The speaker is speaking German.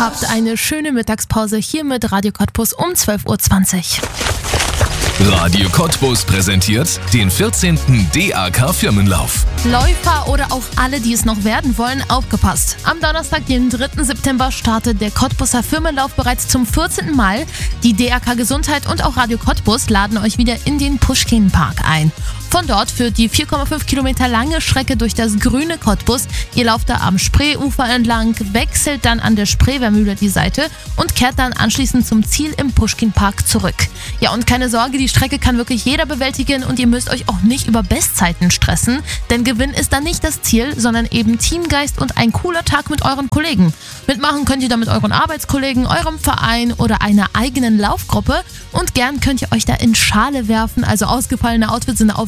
Habt eine schöne Mittagspause hier mit Radio Cottbus um 12.20 Uhr. Radio Cottbus präsentiert den 14. DAK Firmenlauf. Läufer oder auch alle, die es noch werden wollen, aufgepasst. Am Donnerstag, den 3. September, startet der Cottbuser Firmenlauf bereits zum 14. Mal. Die DAK Gesundheit und auch Radio Cottbus laden euch wieder in den Puschkinpark ein. Von dort führt die 4,5 Kilometer lange Strecke durch das grüne Cottbus. Ihr lauft da am Spreeufer entlang, wechselt dann an der Spreewärmühle die Seite und kehrt dann anschließend zum Ziel im Puschkinpark zurück. Ja, und keine Sorge, die Strecke kann wirklich jeder bewältigen und ihr müsst euch auch nicht über Bestzeiten stressen, denn Gewinn ist dann nicht das Ziel, sondern eben Teamgeist und ein cooler Tag mit euren Kollegen. Mitmachen könnt ihr da mit euren Arbeitskollegen, eurem Verein oder einer eigenen Laufgruppe und gern könnt ihr euch da in Schale werfen, also ausgefallene Outfits sind auf